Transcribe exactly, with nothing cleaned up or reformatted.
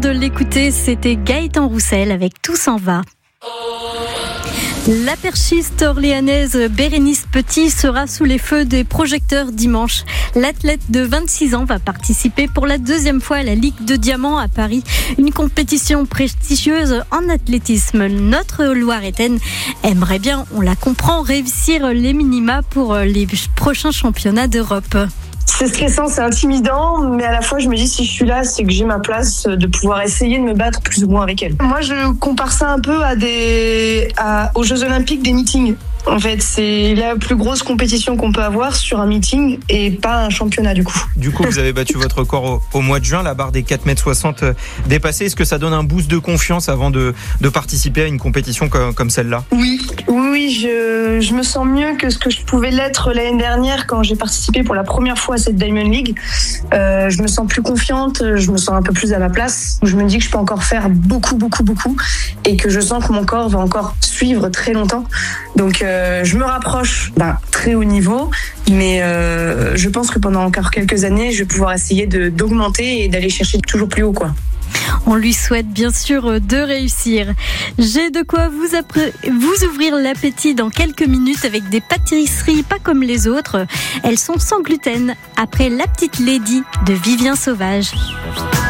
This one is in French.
de l'écouter, c'était Gaëtan Roussel avec Tout s'en va. La perchiste orléanaise Bérénice Petit sera sous les feux des projecteurs dimanche. L'athlète de vingt-six ans va participer pour la deuxième fois à la Ligue de Diamant à Paris, une compétition prestigieuse en athlétisme. Notre Loiretaine aimerait bien, on la comprend, réussir les minima pour les prochains championnats d'Europe. C'est stressant, c'est intimidant, mais à la fois je me dis si je suis là, c'est que j'ai ma place de pouvoir essayer de me battre plus ou moins avec elle. Moi je compare ça un peu à des, à, aux Jeux Olympiques des meetings. En fait, c'est la plus grosse compétition qu'on peut avoir sur un meeting et pas un championnat du coup. Du coup, vous avez battu votre record au, au mois de juin, la barre des quatre mètres soixante dépassée. Est-ce que ça donne un boost de confiance avant de, de participer à une compétition comme, comme celle-là ? Oui, oui, oui je, je me sens mieux que ce que je pouvais l'être l'année dernière quand j'ai participé pour la première fois à cette Diamond League. Euh, je me sens plus confiante, je me sens un peu plus à ma place. Je me dis que je peux encore faire beaucoup, beaucoup, beaucoup et que je sens que mon corps va encore suivre très longtemps. Donc, euh, je me rapproche d'un très haut niveau, mais euh, je pense que pendant encore quelques années, je vais pouvoir essayer de, d'augmenter et d'aller chercher toujours plus haut, quoi. On lui souhaite bien sûr de réussir. J'ai de quoi vous, appré- vous ouvrir l'appétit dans quelques minutes avec des pâtisseries pas comme les autres. Elles sont sans gluten, après La Petite Lady de Vivien Sauvage.